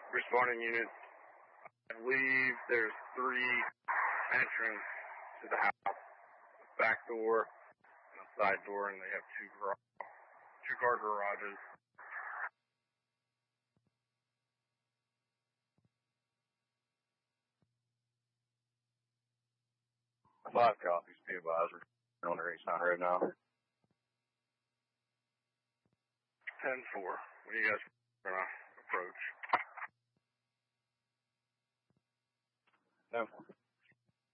Responding units. I believe there's 3 entrances to the house. A back door and a side door, and they have 2 car garages. 5 copies, be advised. We're on the Easttown Road now. 10-4. When you guys are going to approach? 10-4.